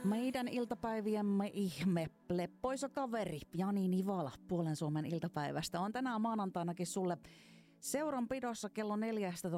Meidän iltapäiviemme ihme, leppoisa kaveri Jani Nivala Puolen Suomen iltapäivästä on tänään maanantainakin sulle seuranpidossa kello 14.18.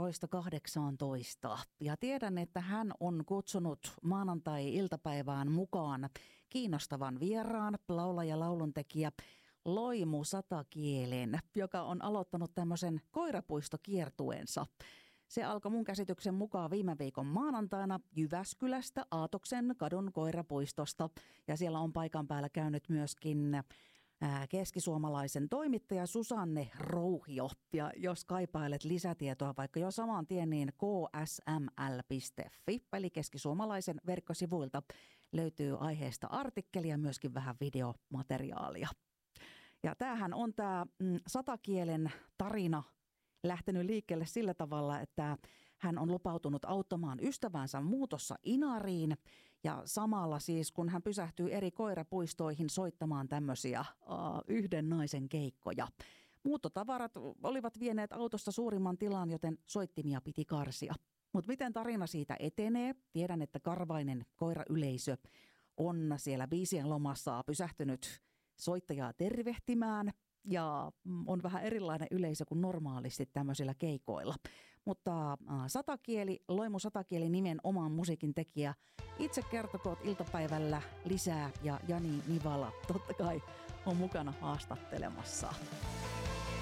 Ja tiedän, että hän on kutsunut maanantai-iltapäivään mukaan kiinnostavan vieraan, laulaja, lauluntekijä Loimu Satakielen, joka on aloittanut tämmöisen koirapuistokiertueensa. Se alkoi mun käsityksen mukaan viime viikon maanantaina Jyväskylästä Aatoksen kadun koirapuistosta. Ja siellä on paikan päällä käynyt myöskin keskisuomalaisen toimittaja Susanne Rouhio. Ja jos kaipailet lisätietoa vaikka jo saman tien, niin ksml.fi, eli keskisuomalaisen verkkosivuilta löytyy aiheesta artikkelia ja myöskin vähän videomateriaalia. Ja tämähän on tämä Satakielen tarina lähtenyt liikkeelle sillä tavalla, että hän on lupautunut auttamaan ystävänsä muutossa Inariin ja samalla siis kun hän pysähtyy eri koirapuistoihin soittamaan tämmöisiä yhden naisen keikkoja. Muuttotavarat olivat vieneet autosta suurimman tilan, joten soittimia piti karsia. Mutta miten tarina siitä etenee? Tiedän, että karvainen koirayleisö on siellä biisien lomassa pysähtynyt soittajaa tervehtimään. Ja on vähän erilainen yleisö kuin normaalisti tämmöisillä keikoilla. Mutta Loimu Satakieli nimen oman musiikin tekijä itse kertokoot iltapäivällä lisää ja Jani Nivala totta kai on mukana haastattelemassa.